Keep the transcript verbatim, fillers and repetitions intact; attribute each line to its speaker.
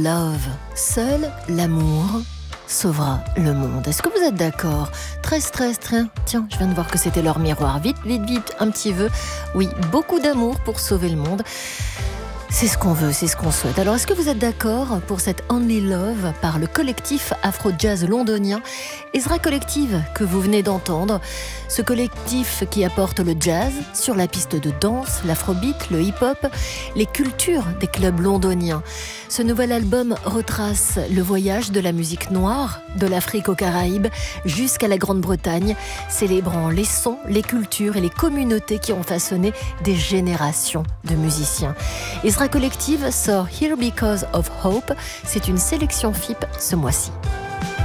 Speaker 1: love. Seul l'amour sauvera le monde. Est-ce que vous êtes d'accord? treize treize, tiens, je viens de voir que c'était leur miroir. Vite, vite, vite, un petit vœu. Oui, beaucoup d'amour pour sauver le monde. C'est ce qu'on veut, c'est ce qu'on souhaite. Alors, est-ce que vous êtes d'accord pour cette Only Love par le collectif Afro-Jazz londonien Ezra Collective que vous venez d'entendre? Ce collectif qui apporte le jazz sur la piste de danse, l'afrobeat, le hip-hop, les cultures des clubs londoniens. Ce nouvel album retrace le voyage de la musique noire, de l'Afrique aux Caraïbes jusqu'à la Grande-Bretagne, célébrant les sons, les cultures et les communautés qui ont façonné des générations de musiciens. Ezra Collective sort Here Because of Hope. C'est une sélection F I P ce mois-ci.